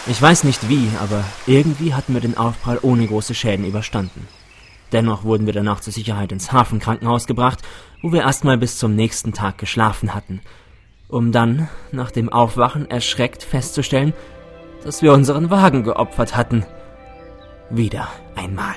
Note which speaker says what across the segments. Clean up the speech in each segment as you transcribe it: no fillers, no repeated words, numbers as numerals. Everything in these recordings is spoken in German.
Speaker 1: Ich weiß nicht wie, aber irgendwie hatten wir den Aufprall ohne große Schäden überstanden. Dennoch wurden wir danach zur Sicherheit ins Hafenkrankenhaus gebracht, wo wir erstmal bis zum nächsten Tag geschlafen hatten, um dann, nach dem Aufwachen, erschreckt festzustellen, dass wir unseren Wagen geopfert hatten. Wieder einmal.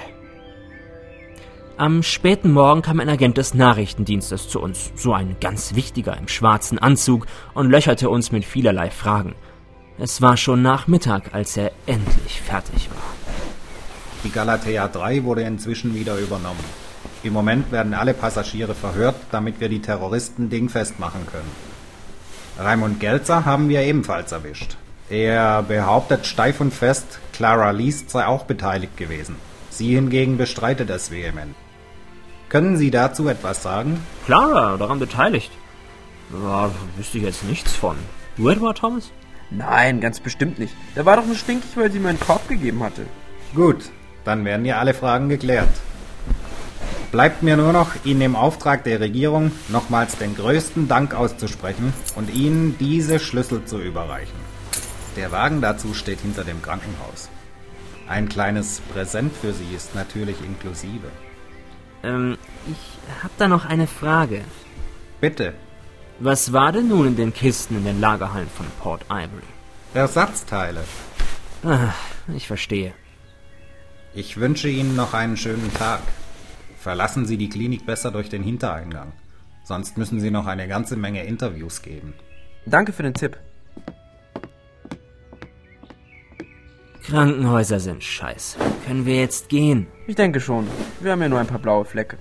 Speaker 1: Am späten Morgen kam ein Agent des Nachrichtendienstes zu uns, so ein ganz wichtiger im schwarzen Anzug, und löcherte uns mit vielerlei Fragen. Es war schon Nachmittag, als er endlich fertig war.
Speaker 2: Die Galatea 3 wurde inzwischen wieder übernommen. Im Moment werden alle Passagiere verhört, damit wir die Terroristen dingfest machen können. Raimund Gelzer haben wir ebenfalls erwischt. Er behauptet steif und fest, Clara Liest sei auch beteiligt gewesen. Sie hingegen bestreitet es vehement. Können Sie dazu etwas sagen?
Speaker 1: Clara, daran beteiligt? Ja, wüsste ich jetzt nichts von. Du etwa, Thomas?
Speaker 3: Nein, ganz bestimmt nicht. Der war doch nur stinkig, weil sie mir einen Korb gegeben hatte.
Speaker 2: Gut, dann werden ja alle Fragen geklärt. Bleibt mir nur noch, Ihnen im Auftrag der Regierung nochmals den größten Dank auszusprechen und Ihnen diese Schlüssel zu überreichen. Der Wagen dazu steht hinter dem Krankenhaus. Ein kleines Präsent für Sie ist natürlich inklusive.
Speaker 1: Ich hab da noch eine Frage.
Speaker 2: Bitte.
Speaker 1: Was war denn nun in den Kisten in den Lagerhallen von Port Ivory?
Speaker 2: Ersatzteile.
Speaker 1: Ich verstehe.
Speaker 2: Ich wünsche Ihnen noch einen schönen Tag. Verlassen Sie die Klinik besser durch den Hintereingang. Sonst müssen Sie noch eine ganze Menge Interviews geben.
Speaker 3: Danke für den Tipp.
Speaker 1: Krankenhäuser sind scheiße. Können wir jetzt gehen?
Speaker 3: Ich denke schon. Wir haben ja nur ein paar blaue Flecke.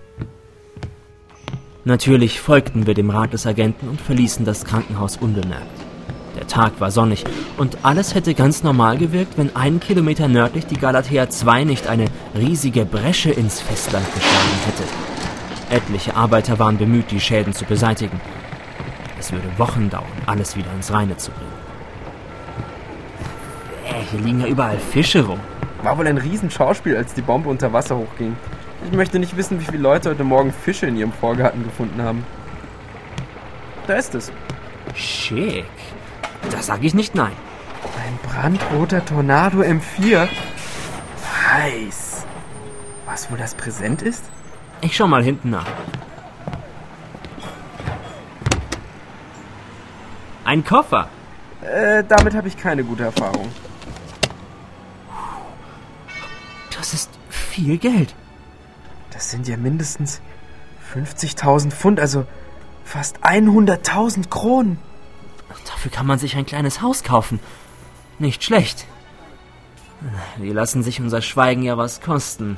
Speaker 1: Natürlich folgten wir dem Rat des Agenten und verließen das Krankenhaus unbemerkt. Der Tag war sonnig und alles hätte ganz normal gewirkt, wenn 1 Kilometer nördlich die Galatea 2 nicht eine riesige Bresche ins Festland geschlagen hätte. Etliche Arbeiter waren bemüht, die Schäden zu beseitigen. Es würde Wochen dauern, alles wieder ins Reine zu bringen. Hier liegen ja überall Fische rum.
Speaker 3: War wohl ein Riesenschauspiel, als die Bombe unter Wasser hochging. Ich möchte nicht wissen, wie viele Leute heute Morgen Fische in ihrem Vorgarten gefunden haben. Da ist es.
Speaker 1: Schick. Da sage ich nicht nein.
Speaker 3: Ein brandroter Tornado M4. Heiß. Was wohl das Präsent ist?
Speaker 1: Ich schau mal hinten nach. Ein Koffer.
Speaker 3: Damit habe ich keine gute Erfahrung.
Speaker 1: Das ist viel Geld.
Speaker 3: Das sind ja mindestens 50.000 Pfund, also fast 100.000 Kronen.
Speaker 1: Dafür kann man sich ein kleines Haus kaufen. Nicht schlecht. Die lassen sich unser Schweigen ja was kosten.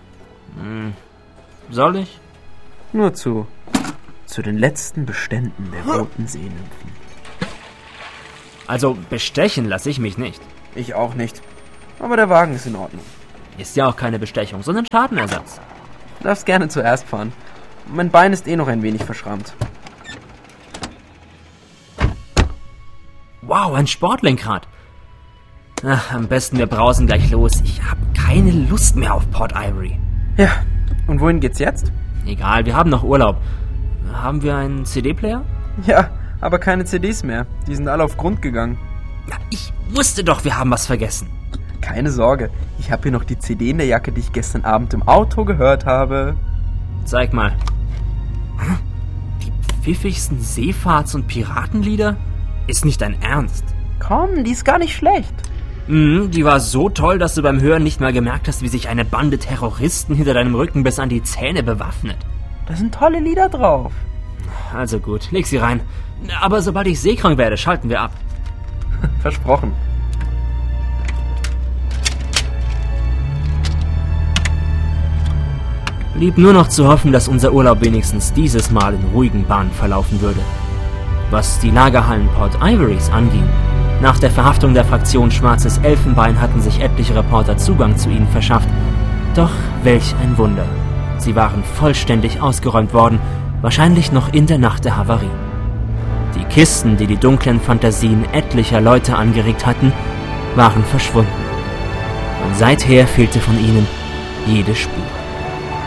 Speaker 1: Soll ich?
Speaker 3: Nur zu den letzten Beständen der roten Seenymphen.
Speaker 1: Also bestechen lasse ich mich nicht.
Speaker 3: Ich auch nicht. Aber der Wagen ist in Ordnung.
Speaker 1: Ist ja auch keine Bestechung, sondern Schadenersatz.
Speaker 3: Du darfst gerne zuerst fahren. Mein Bein ist noch ein wenig verschrammt.
Speaker 1: Wow, ein Sportlenkrad. Ach, am besten wir brausen gleich los. Ich habe keine Lust mehr auf Port Ivory.
Speaker 3: Ja, und wohin geht's jetzt?
Speaker 1: Egal, wir haben noch Urlaub. Haben wir einen CD-Player?
Speaker 3: Ja, aber keine CDs mehr. Die sind alle auf Grund gegangen.
Speaker 1: Na, ich wusste doch, wir haben was vergessen.
Speaker 3: Keine Sorge, ich habe hier noch die CD in der Jacke, die ich gestern Abend im Auto gehört habe.
Speaker 1: Zeig mal. Die pfiffigsten Seefahrts- und Piratenlieder? Ist nicht dein Ernst?
Speaker 3: Komm, die ist gar nicht schlecht.
Speaker 1: Die war so toll, dass du beim Hören nicht mal gemerkt hast, wie sich eine Bande Terroristen hinter deinem Rücken bis an die Zähne bewaffnet.
Speaker 3: Da sind tolle Lieder drauf.
Speaker 1: Also gut, leg sie rein. Aber sobald ich seekrank werde, schalten wir ab.
Speaker 3: Versprochen.
Speaker 1: Blieb nur noch zu hoffen, dass unser Urlaub wenigstens dieses Mal in ruhigen Bahnen verlaufen würde. Was die Lagerhallen Port Ivorys anging, nach der Verhaftung der Fraktion Schwarzes Elfenbein hatten sich etliche Reporter Zugang zu ihnen verschafft. Doch welch ein Wunder. Sie waren vollständig ausgeräumt worden, wahrscheinlich noch in der Nacht der Havarie. Die Kisten, die die dunklen Fantasien etlicher Leute angeregt hatten, waren verschwunden. Und seither fehlte von ihnen jede Spur.